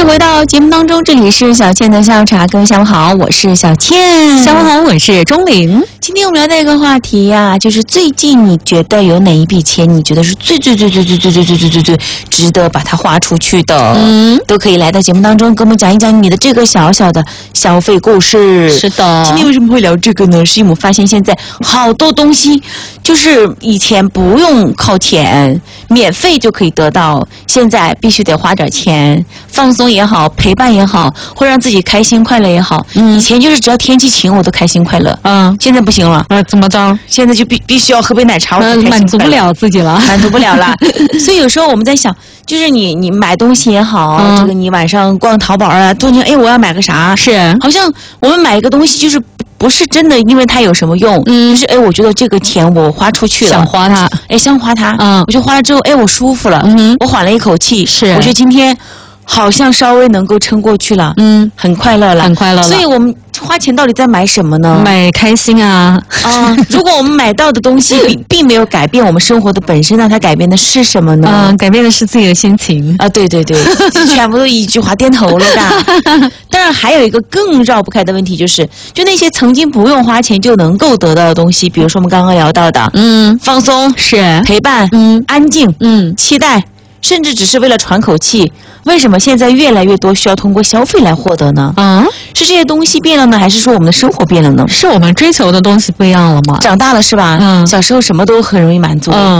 续回到节目当中，这里是小倩的下午茶，各位下午好，我是小倩。 下午好，我是钟玲。 今天我们聊的一个话题呀，就是最近你觉得有哪一笔钱，你觉得是最值得把它花出去的？都可以来到节目当中跟我们讲一讲你的这个小小的消费故事。 是的， 今天为什么会聊这个呢？是因为我们发现现在好多东西就是以前不用靠钱，免费就可以得到，现在必须得花点钱，放松也好，陪伴也好，会让自己开心快乐也好。以前就是只要天气晴我都开心快乐，现在不行了。 怎么着？ 现在就必须要喝杯奶茶，我才开心快乐， 满足不了自己了， 满足不了了。所以有时候我们在想，就是你买东西也好，这个你晚上逛淘宝啊，突然间我要买个啥， 是好像我们买一个东西就是不是真的因为它有什么用，就是我觉得这个钱我花出去了， 想花它， 想花它，我就花了之后，我舒服了，我缓了一口气， 是， 我觉得今天好像稍微能够撑过去了，很快乐了， 很快乐了。 所以我们花钱到底在买什么呢？ 买开心啊！ 如果我们买到的东西并没有改变我们生活的本身，那它改变的是什么呢？ 改变的是自己的心情啊！对对对，全部都一句话点头了的。当然还有一个更绕不开的问题，就那些曾经不用花钱就能够得到的东西，比如说我们刚刚聊到的，放松是陪伴，安静，期待，甚至只是为了喘口气。为什么现在越来越多需要通过消费来获得呢？是这些东西变了呢，还是说我们的生活变了呢？ 是我们追求的东西不一样了吗？ 长大了是吧？小时候什么都很容易满足。